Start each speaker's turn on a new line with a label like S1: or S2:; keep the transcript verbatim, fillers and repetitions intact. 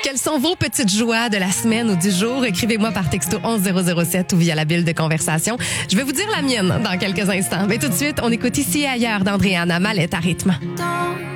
S1: Quelles sont vos petites joies de la semaine ou du jour? Écrivez-moi par texto onze zéro zéro sept ou via la bulle de conversation. Je vais vous dire la mienne dans quelques instants. Mais tout de suite, on écoute Ici et ailleurs d'Andréana Mallette à rythme.